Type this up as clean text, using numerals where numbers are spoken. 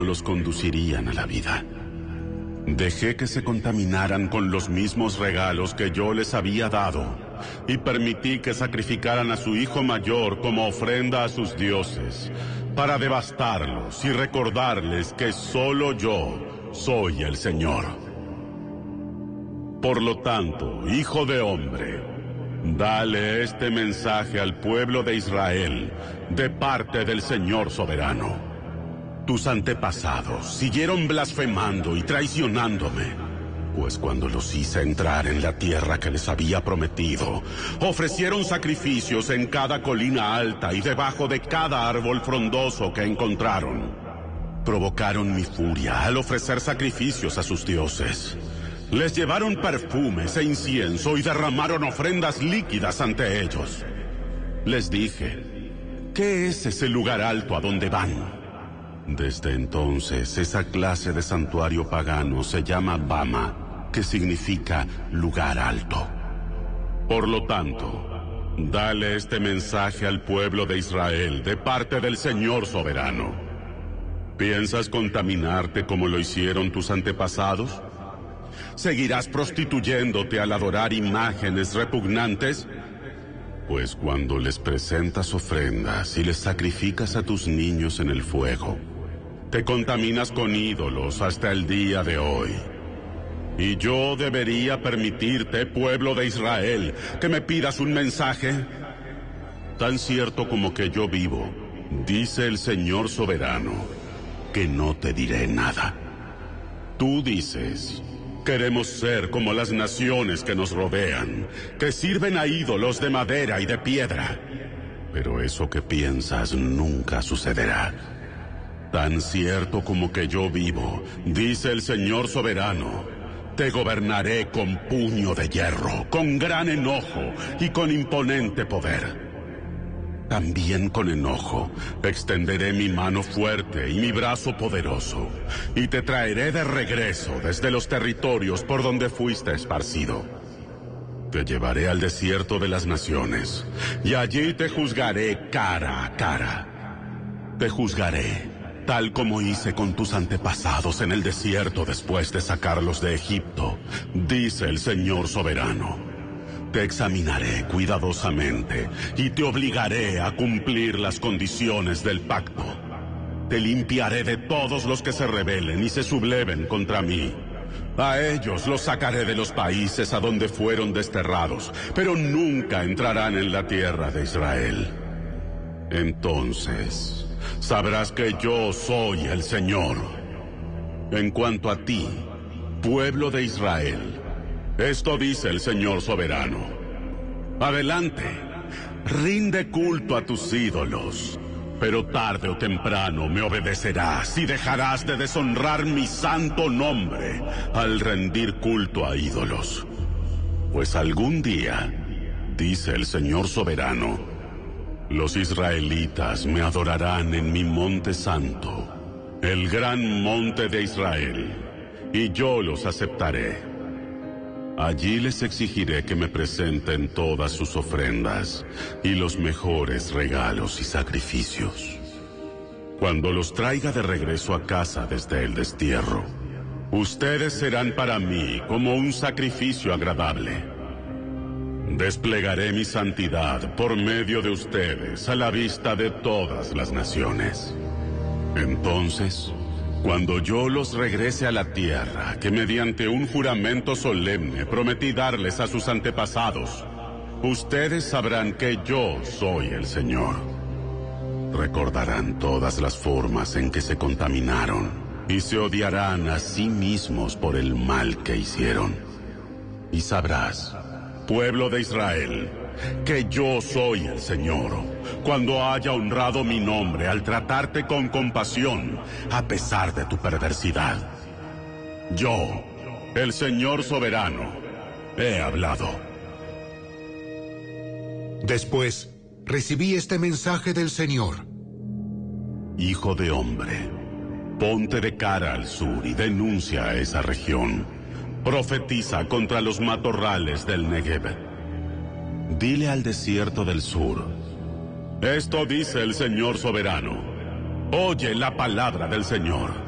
los conducirían a la vida. Dejé que se contaminaran con los mismos regalos que yo les había dado, y permití que sacrificaran a su hijo mayor como ofrenda a sus dioses, para devastarlos y recordarles que solo yo soy el Señor. Por lo tanto, hijo de hombre, dale este mensaje al pueblo de Israel de parte del Señor soberano. Tus antepasados siguieron blasfemando y traicionándome, pues cuando los hice entrar en la tierra que les había prometido, ofrecieron sacrificios en cada colina alta y debajo de cada árbol frondoso que encontraron. Provocaron mi furia al ofrecer sacrificios a sus dioses. Les llevaron perfumes e incienso y derramaron ofrendas líquidas ante ellos. Les dije, ¿qué es ese lugar alto a donde van? Desde entonces, esa clase de santuario pagano se llama Bama, que significa lugar alto. Por lo tanto, dale este mensaje al pueblo de Israel de parte del Señor soberano. ¿Piensas contaminarte como lo hicieron tus antepasados? ¿Seguirás prostituyéndote al adorar imágenes repugnantes? Pues cuando les presentas ofrendas y les sacrificas a tus niños en el fuego, te contaminas con ídolos hasta el día de hoy. ¿Y yo debería permitirte, pueblo de Israel, que me pidas un mensaje? Tan cierto como que yo vivo, dice el Señor soberano, que no te diré nada. Tú dices, queremos ser como las naciones que nos rodean, que sirven a ídolos de madera y de piedra. Pero eso que piensas nunca sucederá. Tan cierto como que yo vivo, dice el Señor soberano, te gobernaré con puño de hierro, con gran enojo y con imponente poder. También con enojo extenderé mi mano fuerte y mi brazo poderoso, y te traeré de regreso desde los territorios por donde fuiste esparcido. Te llevaré al desierto de las naciones, y allí te juzgaré cara a cara. Te juzgaré tal como hice con tus antepasados en el desierto después de sacarlos de Egipto, dice el Señor soberano. Te examinaré cuidadosamente y te obligaré a cumplir las condiciones del pacto. Te limpiaré de todos los que se rebelen y se subleven contra mí. A ellos los sacaré de los países a donde fueron desterrados, pero nunca entrarán en la tierra de Israel. Entonces sabrás que yo soy el Señor. En cuanto a ti, pueblo de Israel, esto dice el Señor soberano. Adelante, rinde culto a tus ídolos, pero tarde o temprano me obedecerás y dejarás de deshonrar mi santo nombre al rendir culto a ídolos. Pues algún día, dice el Señor soberano, los israelitas me adorarán en mi monte santo, el gran monte de Israel, y yo los aceptaré. Allí les exigiré que me presenten todas sus ofrendas y los mejores regalos y sacrificios. Cuando los traiga de regreso a casa desde el destierro, ustedes serán para mí como un sacrificio agradable. Desplegaré mi santidad por medio de ustedes a la vista de todas las naciones. Entonces, cuando yo los regrese a la tierra que mediante un juramento solemne prometí darles a sus antepasados, ustedes sabrán que yo soy el Señor. Recordarán todas las formas en que se contaminaron y se odiarán a sí mismos por el mal que hicieron. Y sabrás, pueblo de Israel, que yo soy el Señor, cuando haya honrado mi nombre al tratarte con compasión, a pesar de tu perversidad. Yo, el Señor soberano, he hablado. Después, recibí este mensaje del Señor. Hijo de hombre, ponte de cara al sur y denuncia a esa región. Profetiza contra los matorrales del Negev. Dile al desierto del sur, esto dice el Señor soberano. Oye la palabra del Señor.